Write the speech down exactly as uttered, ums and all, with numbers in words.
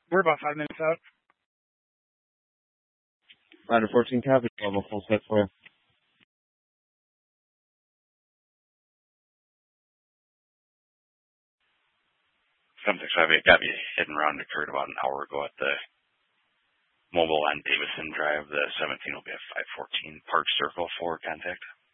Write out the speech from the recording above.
We're about five minutes out. Ladder fourteen copy, level full set for you. seven six five eight, got me hit and run. Occurred about an hour ago at the mobile on Davison Drive. The seventeen will be at five fourteen Park Circle for contact.